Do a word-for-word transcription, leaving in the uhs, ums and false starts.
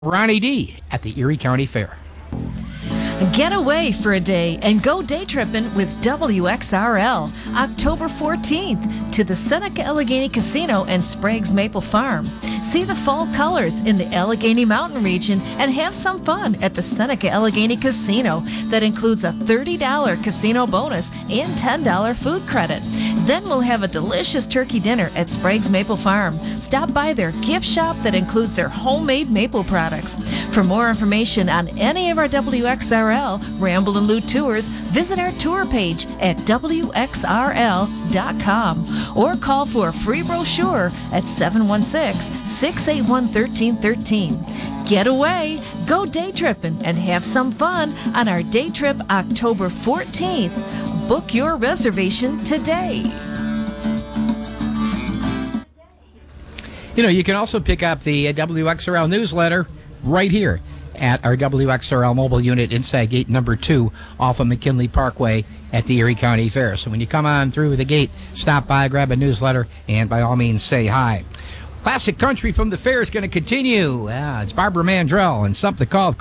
Ronnie D at the Erie County Fair. Get away for a day and go day tripping with W X R L October fourteenth to the Seneca Allegheny Casino and Sprague's Maple Farm. See the fall colors in the Allegheny Mountain region and have some fun at the Seneca Allegheny Casino. That includes a thirty dollars casino bonus and ten dollars food credit. Then we'll have a delicious turkey dinner at Sprague's Maple Farm. Stop by their gift shop that includes their homemade maple products. For more information on any of our W X R L Ramble and Loot tours, visit our tour page at W X R L dot com or call for a free brochure at seven one six, six eight one, one three one three. Get away, go day tripping, and have some fun on our day trip October fourteenth. Book your reservation today. You know, you can also pick up the uh, W X R L newsletter right here at our W X R L mobile unit inside gate number two off of McKinley Parkway at the Erie County Fair. So when you come on through the gate, stop by, grab a newsletter, and by all means say hi. Classic country from the fair is going to continue. Uh, it's Barbara Mandrell and something called